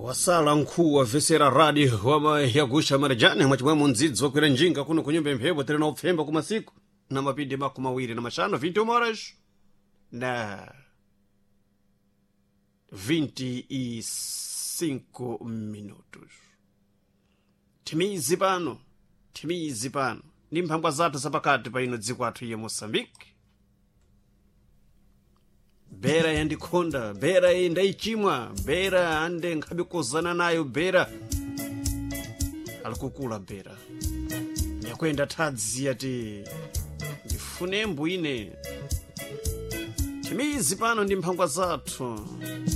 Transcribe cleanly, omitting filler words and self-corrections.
wasala nkuu wa vesera radio wama yagusha marajani mwachimwemu nzidzo wakwira njinga kuno kunyumba mphepo tere na upfemba kumasiku na mapindi maku mawiri na mashano 20 horas na 25 minutos. Timizi pano ndi mphambwa zathu zapakati pa ino dziko athu ya Mozambique. Bera yandikonda, bera ndaichimwa, bera ande nkhabikozana nayo, bera alikukula, bera nyakwenda tadzi ati ndifune mbu ine. Timizi pano ndi mphambwa zathu.